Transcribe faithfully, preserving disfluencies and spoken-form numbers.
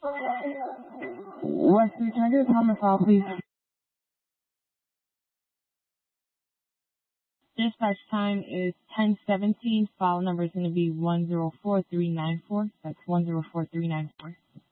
Wesley, can I get a time and file, please? Dispatch time is ten seventeen. File number is going to be one zero four three nine four. That's one zero four three nine four.